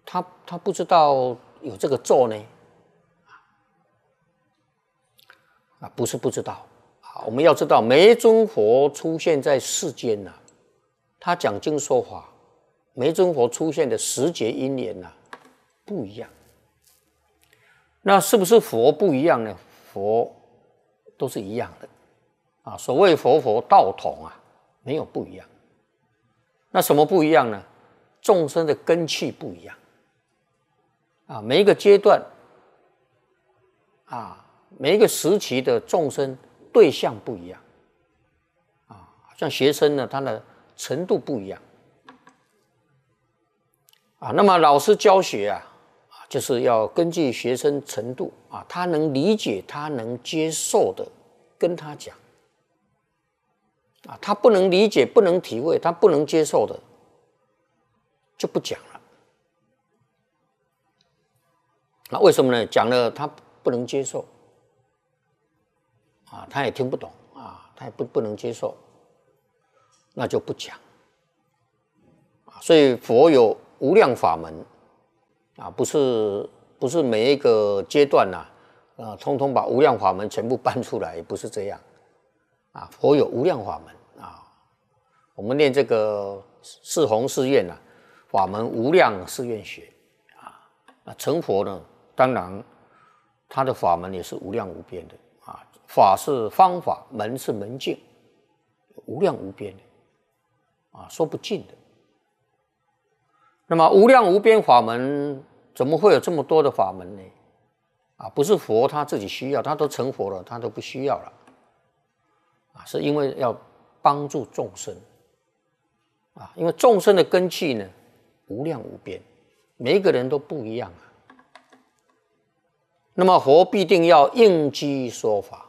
他不知道有这个咒呢？不是不知道我们要知道，每一尊佛出现在世间他讲经说法，每一尊佛出现的时节因缘不一样。那是不是佛不一样呢？佛都是一样的所谓佛道统没有不一样。那什么不一样呢？众生的根器不一样每一个阶段每一个时期的众生对象不一样像学生呢，他的程度不一样那么老师教学就是要根据学生程度他能理解他能接受的跟他讲他不能理解不能体会他不能接受的就不讲了。那为什么呢？讲了他不能接受他也听不懂他也不能接受，那就不讲所以佛有无量法门不是每一个阶段通通把无量法门全部搬出来，也不是这样佛有无量法门我们念这个四弘誓愿法门无量誓愿学成佛呢，当然他的法门也是无量无边的法是方法，门是门径，无量无边的说不尽的。那么无量无边法门怎么会有这么多的法门呢？不是佛他自己需要，他都成佛了，他都不需要了是因为要帮助众生因为众生的根器呢无量无边，每一个人都不一样那么佛必定要应机说法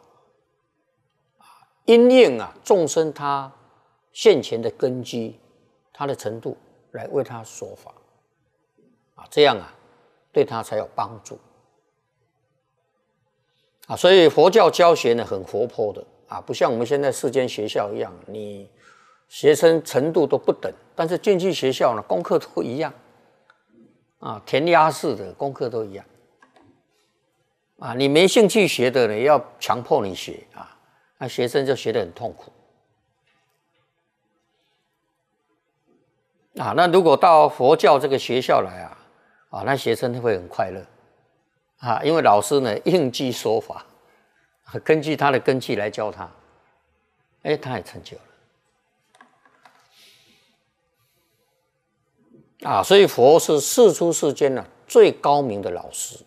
因应众生他现前的根基，他的程度来为他说法这样对他才有帮助所以佛教教学呢很活泼的不像我们现在世间学校一样，你学生程度都不等，但是进去学校呢功课都一样填鸭式的功课都一样你没兴趣学的呢要强迫你学那学生就学得很痛苦那如果到佛教这个学校来那学生会很快乐因为老师呢应机说法，根据他的根器来教他他也成就了所以佛是世出世间最高明的老师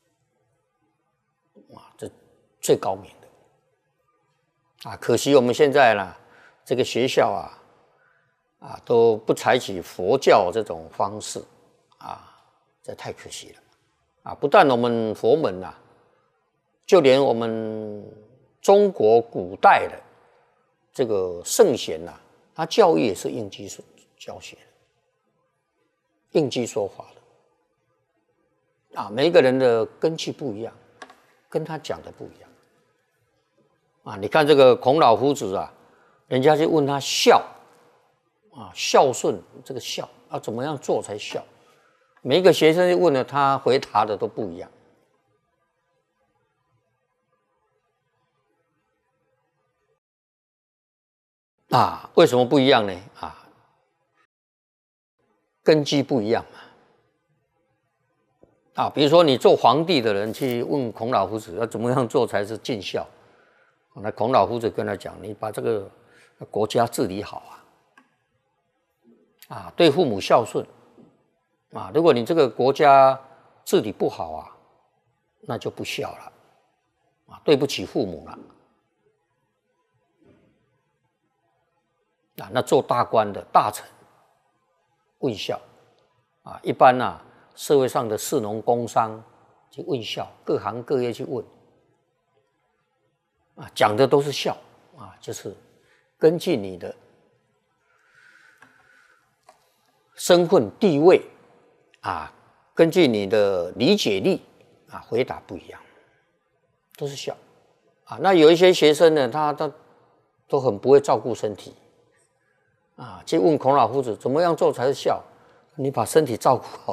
这最高明的可惜我们现在呢这个学校都不采取佛教这种方式这太可惜了不但我们佛门就连我们中国古代的这个圣贤他教育也是应机教学的，应机说法的每一个人的根器不一样，跟他讲的不一样你看这个孔老夫子人家就问他孝孝顺，这个孝要怎么样做才孝？每一个学生就问了，他回答的都不一样为什么不一样呢？根基不一样比如说你做皇帝的人去问孔老夫子要怎么样做才是尽孝，那孔老夫子跟他讲，你把这个国家治理好对父母孝顺如果你这个国家治理不好那就不孝了对不起父母了那做大官的大臣问孝一般社会上的士农工商去问孝，各行各业去问讲的都是孝就是根据你的身份地位根据你的理解力回答不一样，都是孝那有一些学生呢，他都很不会照顾身体去问孔老夫子怎么样做才是孝，你把身体照顾好